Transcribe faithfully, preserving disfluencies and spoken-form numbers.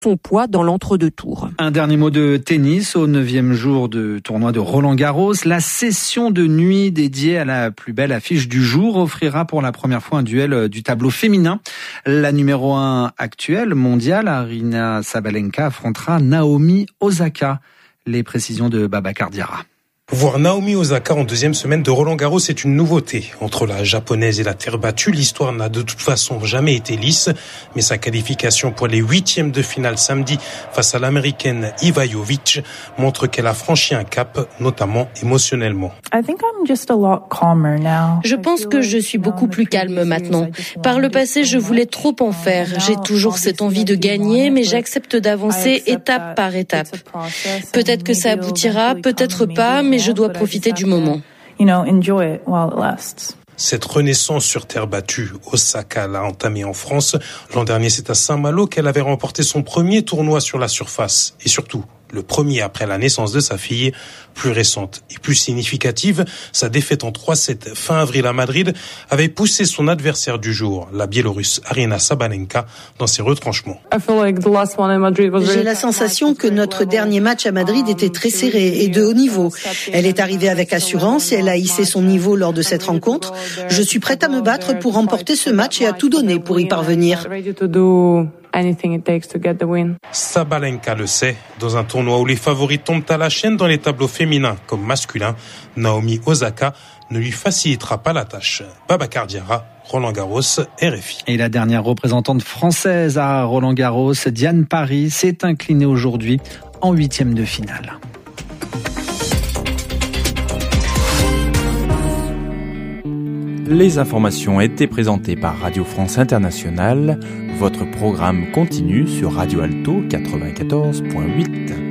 son poids dans l'entre-deux-tours. Un dernier mot de tennis au neuvième jour de tournoi de Roland-Garros. La session de nuit dédiée à la plus belle affiche du jour offrira pour la première fois un duel du tableau féminin. La numéro un actuelle mondiale, Aryna Sabalenka, affrontera Naomi Osaka. Les précisions de Babacar Diarra. Voir Naomi Osaka en deuxième semaine de Roland-Garros, c'est une nouveauté. Entre la japonaise et la terre battue, l'histoire n'a de toute façon jamais été lisse. Mais sa qualification pour les huitièmes de finale samedi face à l'américaine Ivajovic montre qu'elle a franchi un cap, notamment émotionnellement. Je pense que je suis beaucoup plus calme maintenant. Par le passé, je voulais trop en faire. J'ai toujours cette envie de gagner, mais j'accepte d'avancer étape par étape. Peut-être que ça aboutira, peut-être pas, mais je dois profiter du moment. Cette renaissance sur terre battue, Osaka l'a entamée en France. L'an dernier, c'est à Saint-Malo qu'elle avait remporté son premier tournoi sur la surface. Et surtout, le premier après la naissance de sa fille. Plus récente et plus significative, sa défaite en trois sept fin avril à Madrid avait poussé son adversaire du jour, la Biélorusse Aryna Sabalenka, dans ses retranchements. J'ai la sensation que notre dernier match à Madrid était très serré et de haut niveau. Elle est arrivée avec assurance et elle a hissé son niveau lors de cette rencontre. Je suis prête à me battre pour remporter ce match et à tout donner pour y parvenir. Sabalenka le sait, dans un tournoi où les favoris tombent à la chaîne dans les tableaux féminins comme masculins, Naomi Osaka ne lui facilitera pas la tâche. Babacar Diarra, Roland-Garros, R F I. Et la dernière représentante française à Roland-Garros, Diane Paris, s'est inclinée aujourd'hui en huitième de finale. Les informations étaient présentées par Radio France Internationale. Votre programme continue sur Radio Alto quatre-vingt-quatorze virgule huit.